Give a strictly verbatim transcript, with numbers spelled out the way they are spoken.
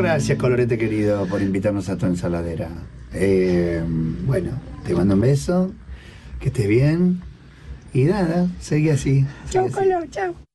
gracias, Colorete querido, por invitarnos a tu ensaladera. Eh, bueno, te mando un beso, que estés bien. Y nada, seguí así. Chau, Colo, chau.